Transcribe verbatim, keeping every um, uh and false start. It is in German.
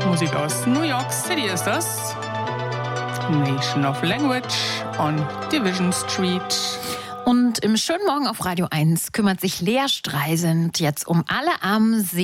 Musik aus New York City ist das. Nation of Language on Division Street. Und im schönen Morgen auf Radio eins kümmert sich Lea Streisand jetzt um alle am See.